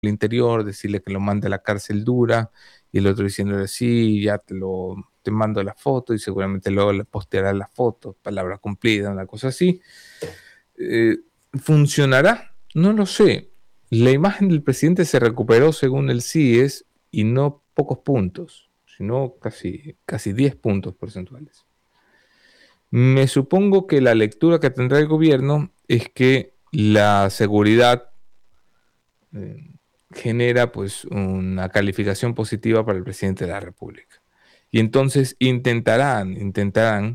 el interior, decirle que lo mande a la cárcel dura, y el otro diciéndole, sí, ya te mando la foto, y seguramente luego le posteará la foto, palabra cumplida, una cosa así. ¿Funcionará? No lo sé. La imagen del presidente se recuperó según el CIES y no pocos puntos, sino casi 10 puntos porcentuales. Me supongo que la lectura que tendrá el gobierno es que la seguridad eh, genera pues una calificación positiva para el presidente de la República. Y entonces intentarán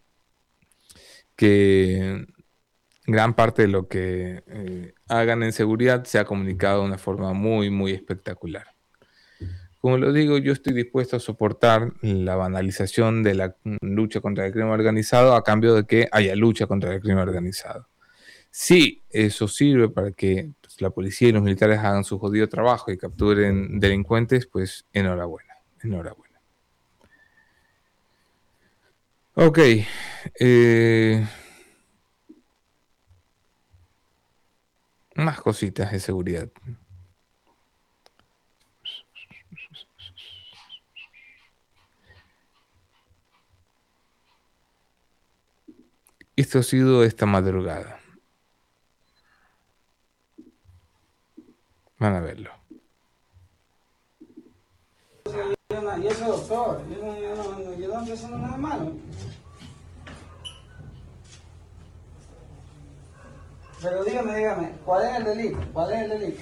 que gran parte de lo que hagan en seguridad sea comunicado de una forma muy, muy espectacular. Como lo digo, yo estoy dispuesto a soportar la banalización de la lucha contra el crimen organizado a cambio de que haya lucha contra el crimen organizado. Si eso sirve para que pues, la policía y los militares hagan su jodido trabajo y capturen delincuentes, pues enhorabuena, enhorabuena. Ok. Más cositas de seguridad. Esto ha sido esta madrugada. Van a verlo. Y eso, doctor, yo no estoy haciendo nada malo. Pero dígame, ¿cuál es el delito? ¿Cuál es el delito?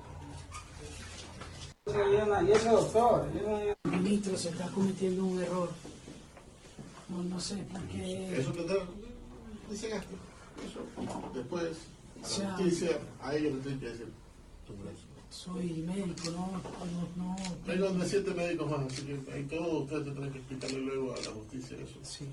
Y eso, doctor, Ministro, se está cometiendo un error. No sé por qué. Eso tendrá, dice esto. Eso, después, a la justicia, a ellos les tienen que decir sobre eso. Soy médico, no. Hay donde 7 médicos más, así que hay todos ustedes tendrán que explicarle luego a la justicia eso. Sí.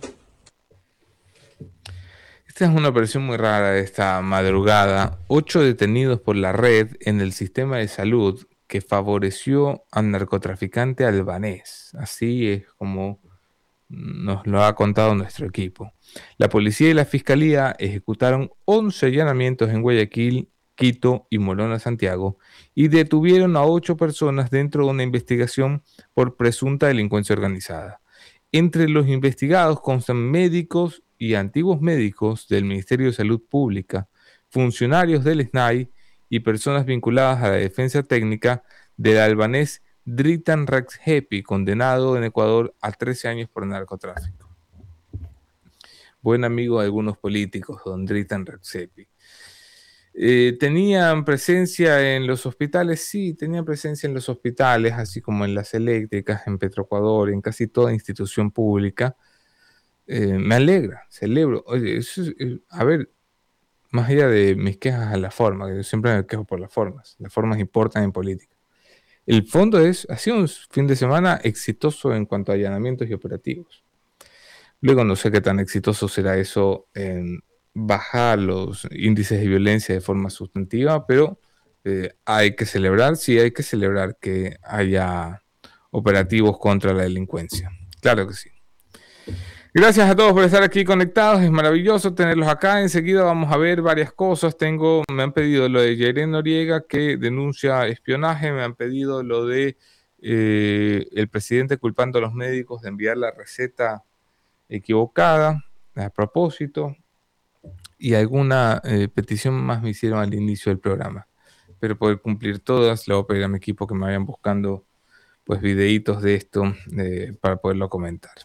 Esta es una operación muy rara de esta madrugada. 8 detenidos por la red en el sistema de salud que favoreció al narcotraficante albanés. Así es como nos lo ha contado nuestro equipo. La policía y la fiscalía ejecutaron 11 allanamientos en Guayaquil, Quito y Morona, Santiago, y detuvieron a 8 personas dentro de una investigación por presunta delincuencia organizada. Entre los investigados constan médicos y antiguos médicos del Ministerio de Salud Pública, funcionarios del SNAI y personas vinculadas a la defensa técnica del albanés Dritan Rexhepi, condenado en Ecuador a 13 años por narcotráfico. Buen amigo de algunos políticos, don Dritan Rexhepi. ¿Tenían presencia en los hospitales? Sí, tenían presencia en los hospitales, así como en las eléctricas, en Petroecuador, en casi toda institución pública. Me alegra, celebro. Oye, a ver, más allá de mis quejas a la forma, que yo siempre me quejo por las formas importan en política. El fondo ha sido un fin de semana exitoso en cuanto a allanamientos y operativos. Luego no sé qué tan exitoso será eso en bajar los índices de violencia de forma sustantiva, pero hay que celebrar que haya operativos contra la delincuencia. Claro que sí. Gracias a todos por estar aquí conectados, es maravilloso tenerlos acá. Enseguida vamos a ver varias cosas. Me han pedido lo de Yairén Noriega, que denuncia espionaje, me han pedido lo de el presidente culpando a los médicos de enviar la receta equivocada a propósito, y alguna petición más me hicieron al inicio del programa. Pero poder cumplir todas, le voy a pedir a mi equipo que me vayan buscando pues videitos de esto para poderlo comentar.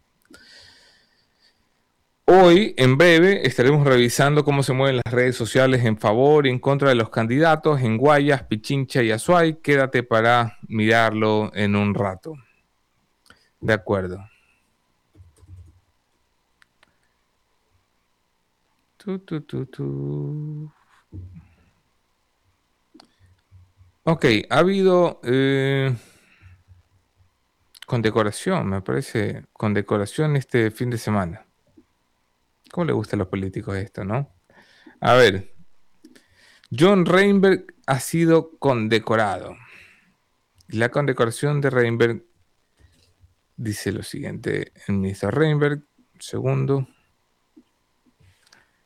Hoy, en breve, estaremos revisando cómo se mueven las redes sociales en favor y en contra de los candidatos en Guayas, Pichincha y Azuay. Quédate para mirarlo en un rato. De acuerdo. Ok, ha habido condecoración, me parece, condecoración este fin de semana. ¿Cómo le gusta a los políticos esto, no? A ver, John Reinberg ha sido condecorado. La condecoración de Reinberg dice lo siguiente: el ministro Reinberg, segundo.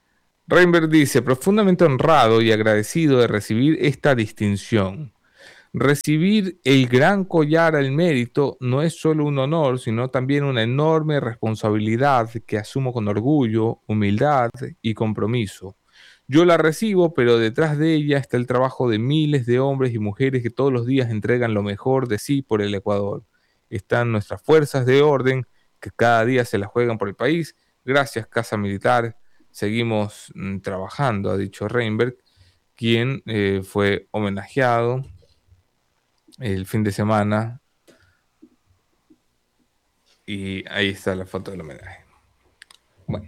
Reinberg dice: profundamente honrado y agradecido de recibir esta distinción. Recibir el gran collar al mérito no es solo un honor, sino también una enorme responsabilidad que asumo con orgullo, humildad y compromiso. Yo la recibo, pero detrás de ella está el trabajo de miles de hombres y mujeres que todos los días entregan lo mejor de sí por el Ecuador. Están nuestras fuerzas de orden, que cada día se las juegan por el país. Gracias, Casa Militar. Seguimos trabajando, ha dicho Reinberg, quien fue homenajeado el fin de semana. Y ahí está la foto del homenaje. Bueno.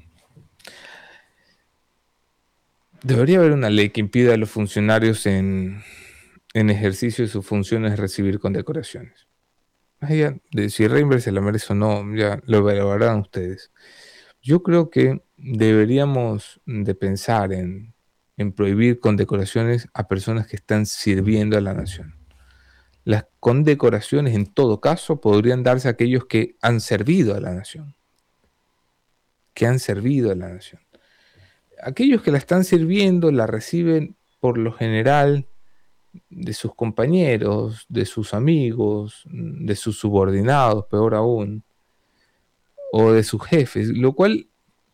Debería haber una ley que impida a los funcionarios en ejercicio de sus funciones recibir condecoraciones. Más allá de si Reinberg se la merece o no, ya lo evaluarán ustedes. Yo creo que deberíamos de pensar en prohibir condecoraciones a personas que están sirviendo a la nación. Las condecoraciones, en todo caso, podrían darse a aquellos que han servido a la nación. Que han servido a la nación. Aquellos que la están sirviendo la reciben por lo general de sus compañeros, de sus amigos, de sus subordinados, peor aún, o de sus jefes, lo cual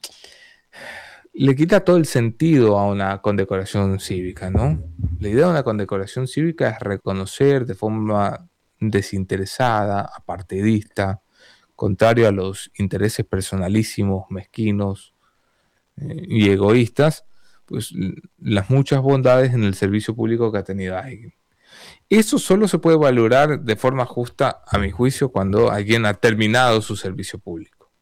le quita todo el sentido a una condecoración cívica, ¿no? La idea de una condecoración cívica es reconocer de forma desinteresada, apartidista, contrario a los intereses personalísimos, mezquinos y egoístas, pues las muchas bondades en el servicio público que ha tenido alguien. Eso solo se puede valorar de forma justa, a mi juicio, cuando alguien ha terminado su servicio público.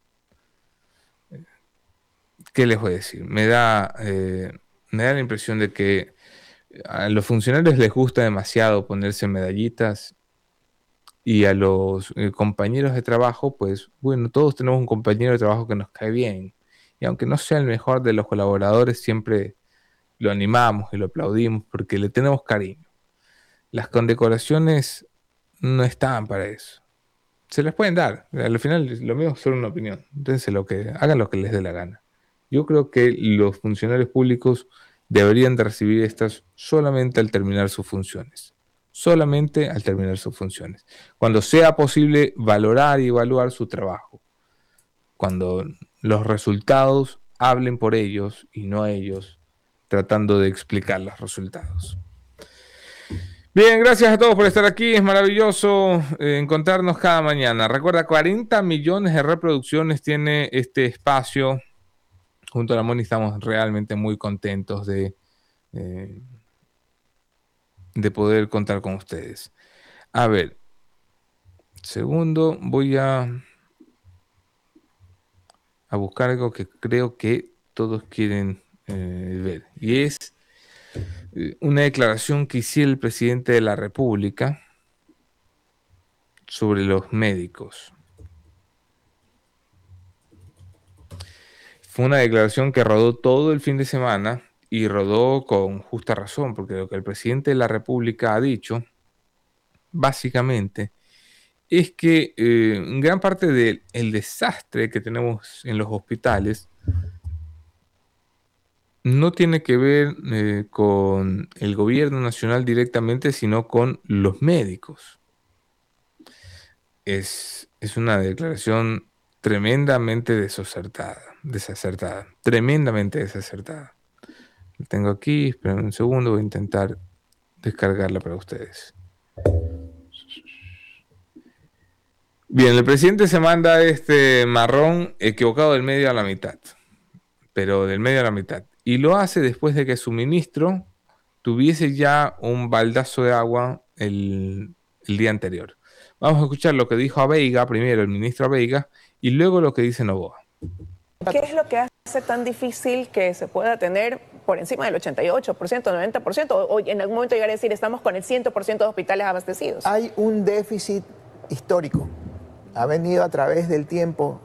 ¿Qué les voy a decir? Me da la impresión de que a los funcionarios les gusta demasiado ponerse medallitas y a los compañeros de trabajo, pues bueno, todos tenemos un compañero de trabajo que nos cae bien. Y aunque no sea el mejor de los colaboradores, siempre lo animamos y lo aplaudimos porque le tenemos cariño. Las condecoraciones no están para eso. Se las pueden dar. Al final, lo mío es solo una opinión. Entonces, hagan lo que les dé la gana. Yo creo que los funcionarios públicos deberían de recibir estas solamente al terminar sus funciones. Solamente al terminar sus funciones. Cuando sea posible valorar y evaluar su trabajo. Cuando los resultados hablen por ellos y no ellos tratando de explicar los resultados. Bien, gracias a todos por estar aquí. Es maravilloso encontrarnos cada mañana. Recuerda, 40 millones de reproducciones tiene este espacio. Junto a la Moni estamos realmente muy contentos de poder contar con ustedes. A ver, segundo, voy a buscar algo que creo que todos quieren ver. Y es una declaración que hiciera el presidente de la República sobre los médicos. Fue una declaración que rodó todo el fin de semana y rodó con justa razón, porque lo que el presidente de la República ha dicho, básicamente, es que gran parte del desastre que tenemos en los hospitales no tiene que ver con el gobierno nacional directamente, sino con los médicos. Es una declaración tremendamente desacertada, tremendamente desacertada. La tengo aquí, esperen un segundo, voy a intentar descargarla para ustedes. Bien, el presidente se manda este marrón equivocado del medio a la mitad, pero del medio a la mitad. Y lo hace después de que su ministro tuviese ya un baldazo de agua el día anterior. Vamos a escuchar lo que dijo Abeiga, primero el ministro Abeiga, y luego lo que dice Noboa. ¿Qué es lo que hace tan difícil que se pueda tener por encima del 88%, 90%, o en algún momento llegar a decir estamos con el 100% de hospitales abastecidos? Hay un déficit histórico. Ha venido a través del tiempo.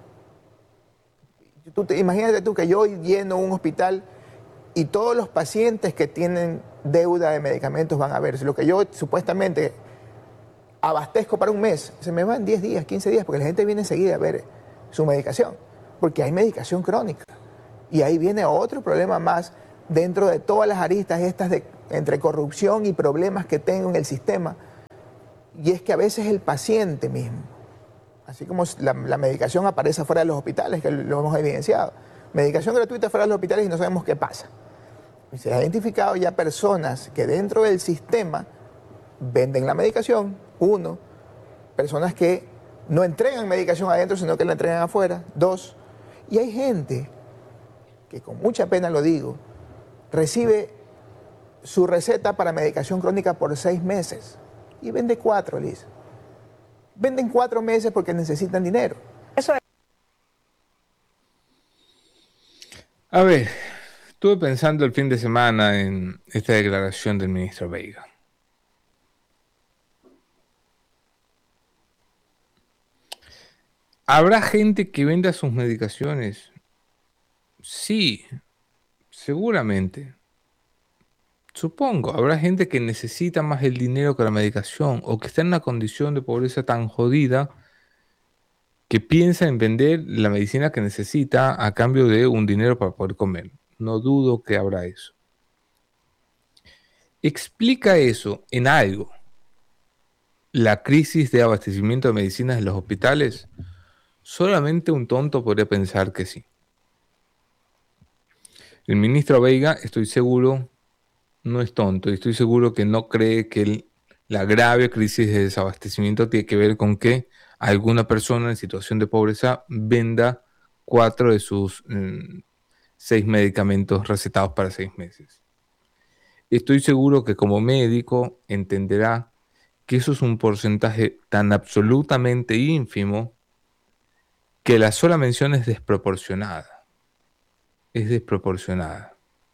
Imagínate tú que yo lleno un hospital y todos los pacientes que tienen deuda de medicamentos van a ver. Lo que yo supuestamente abastezco para un mes, se me van 10 días, 15 días, porque la gente viene enseguida a ver su medicación, porque hay medicación crónica. Y ahí viene otro problema más dentro de todas las aristas estas de entre corrupción y problemas que tengo en el sistema, y es que a veces el paciente mismo, así como la medicación aparece fuera de los hospitales, que lo hemos evidenciado, medicación gratuita fuera de los hospitales y no sabemos qué pasa. Se ha identificado ya personas que dentro del sistema venden la medicación, uno, personas que no entregan medicación adentro, sino que la entregan afuera, dos, y hay gente que con mucha pena lo digo, recibe su receta para medicación crónica por 6 meses y vende 4, Liz. Venden 4 meses porque necesitan dinero. Eso es. A ver, estuve pensando el fin de semana en esta declaración del ministro Veiga. ¿Habrá gente que venda sus medicaciones? Sí, seguramente. Supongo, habrá gente que necesita más el dinero que la medicación o que está en una condición de pobreza tan jodida que piensa en vender la medicina que necesita a cambio de un dinero para poder comer. No dudo que habrá eso. ¿Explica eso en algo la crisis de abastecimiento de medicinas en los hospitales? Solamente un tonto podría pensar que sí. El ministro Veiga, estoy seguro, no es tonto y estoy seguro que no cree que la grave crisis de desabastecimiento tiene que ver con que alguna persona en situación de pobreza venda 4 de sus 6 medicamentos recetados para 6 meses. Estoy seguro que como médico entenderá que eso es un porcentaje tan absolutamente ínfimo que la sola mención es desproporcionada. Es desproporcionada.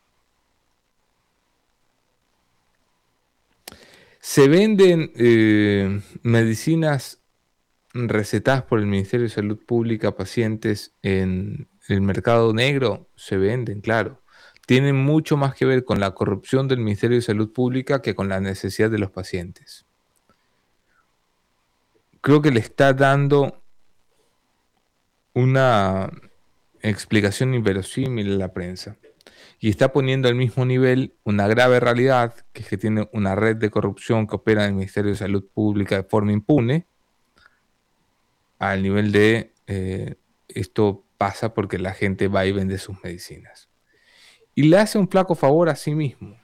Se venden medicinas recetadas por el Ministerio de Salud Pública a pacientes en el mercado negro. Se venden, claro. Tienen mucho más que ver con la corrupción del Ministerio de Salud Pública que con la necesidad de los pacientes. Creo que le está dando una explicación inverosímil a la prensa. Y está poniendo al mismo nivel una grave realidad, que es que tiene una red de corrupción que opera en el Ministerio de Salud Pública de forma impune, al nivel de esto pasa porque la gente va y vende sus medicinas. Y le hace un flaco favor a sí mismo.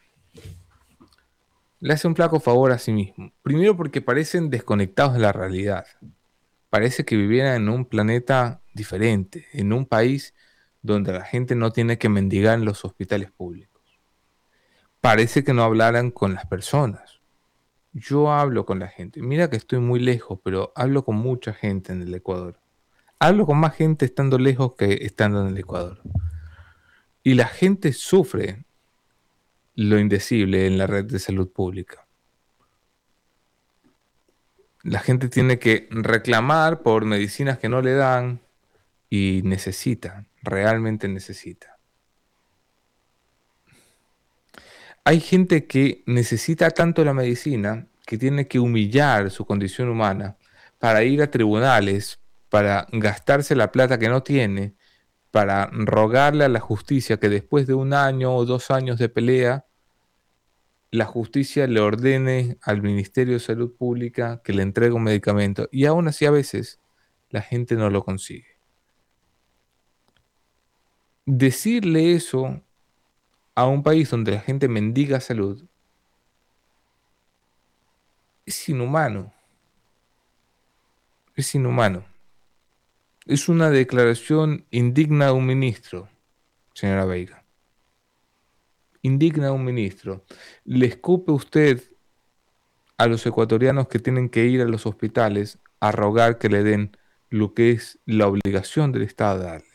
Le hace un flaco favor a sí mismo. Primero porque parecen desconectados de la realidad. Parece que vivieran en un planeta diferente, en un país donde la gente no tiene que mendigar en los hospitales públicos. Parece que no hablaran con las personas. Yo hablo con la gente. Mira que estoy muy lejos, pero hablo con mucha gente en el Ecuador. Hablo con más gente estando lejos que estando en el Ecuador. Y la gente sufre lo indecible en la red de salud pública. La gente tiene que reclamar por medicinas que no le dan y necesita, realmente necesita. Hay gente que necesita tanto la medicina que tiene que humillar su condición humana para ir a tribunales, para gastarse la plata que no tiene, para rogarle a la justicia que después de 1 año o 2 años de pelea, la justicia le ordene al Ministerio de Salud Pública que le entregue un medicamento. Y aún así a veces la gente no lo consigue. Decirle eso a un país donde la gente mendiga salud es inhumano. Es inhumano. Es una declaración indigna de un ministro, señora Veiga. Indigna de un ministro. Le escupe usted a los ecuatorianos que tienen que ir a los hospitales a rogar que le den lo que es la obligación del Estado de darles.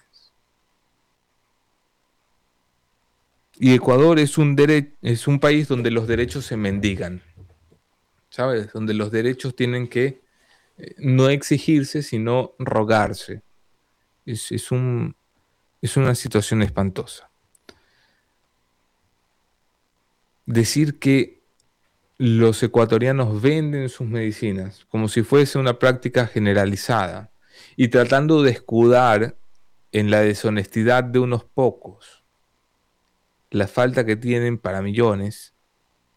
Y Ecuador es un país donde los derechos se mendigan, ¿sabes? Donde los derechos tienen que no exigirse, sino rogarse. Es una situación espantosa. Decir que los ecuatorianos venden sus medicinas como si fuese una práctica generalizada y tratando de escudar en la deshonestidad de unos pocos la falta que tienen para millones,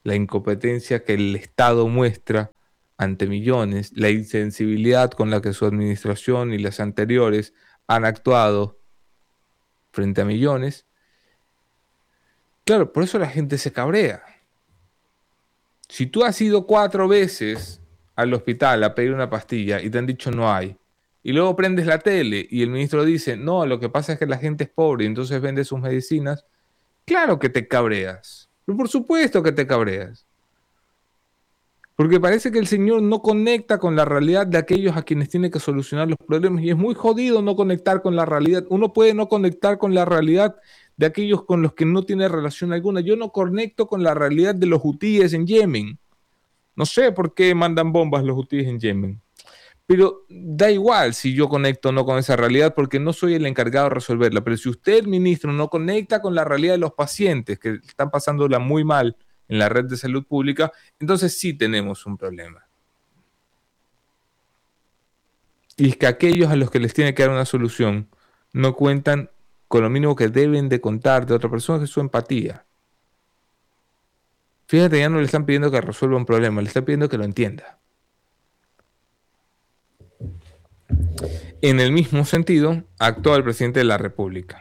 la incompetencia que el Estado muestra ante millones, la insensibilidad con la que su administración y las anteriores han actuado frente a millones. Claro, por eso la gente se cabrea. Si tú has ido 4 veces al hospital a pedir una pastilla y te han dicho no hay, y luego prendes la tele y el ministro dice, no, lo que pasa es que la gente es pobre y entonces vende sus medicinas, claro que te cabreas. Pero por supuesto que te cabreas. Porque parece que el señor no conecta con la realidad de aquellos a quienes tiene que solucionar los problemas, y es muy jodido no conectar con la realidad. Uno puede no conectar con la realidad de aquellos con los que no tiene relación alguna. Yo no conecto con la realidad de los hutíes en Yemen. No sé por qué mandan bombas los hutíes en Yemen. Pero da igual si yo conecto o no con esa realidad, porque no soy el encargado de resolverla. Pero si usted, el ministro, no conecta con la realidad de los pacientes que están pasándola muy mal en la red de salud pública, entonces sí tenemos un problema. Y es que aquellos a los que les tiene que dar una solución no cuentan con lo mínimo que deben de contar de otra persona, que es su empatía. Fíjate, ya no le están pidiendo que resuelva un problema, le están pidiendo que lo entienda. En el mismo sentido, actúa el presidente de la República.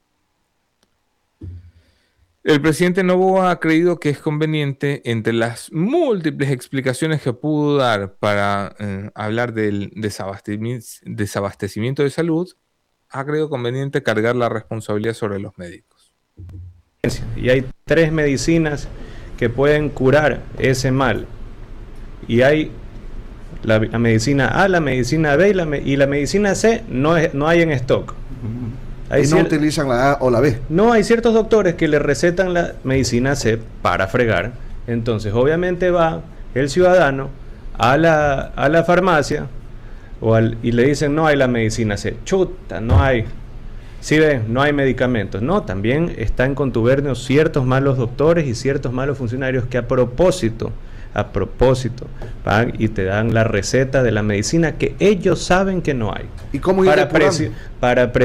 El presidente Noboa ha creído que es conveniente, entre las múltiples explicaciones que pudo dar para hablar del desabastecimiento de salud, ha creído conveniente cargar la responsabilidad sobre los médicos. Y hay 3 medicinas que pueden curar ese mal. Y hay la medicina A, la medicina B y la medicina C no hay en stock. Y no utilizan la A o la B. No, hay ciertos doctores que le recetan la medicina C para fregar. Entonces, obviamente va el ciudadano a la farmacia y le dicen, no hay la medicina C. Chuta, no hay. Sí, ven, no hay medicamentos. No, también está en contubernio ciertos malos doctores y ciertos malos funcionarios que a propósito van y te dan la receta de la medicina que ellos saben que no hay. ¿Y cómo ir depurando?